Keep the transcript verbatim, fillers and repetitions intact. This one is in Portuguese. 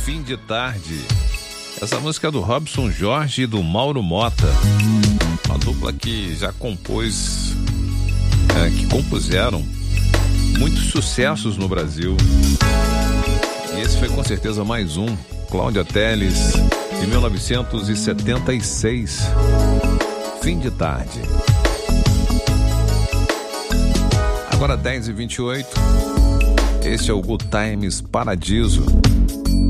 Fim de Tarde. Essa música é do Robson Jorge e do Mauro Mota, uma dupla que já compôs, é, que compuseram muitos sucessos no Brasil. E esse foi com certeza mais um, Cláudia Telles, de mil novecentos e setenta e seis, Fim de Tarde. Agora dez e vinte e oito, esse é o Good Times Paradiso.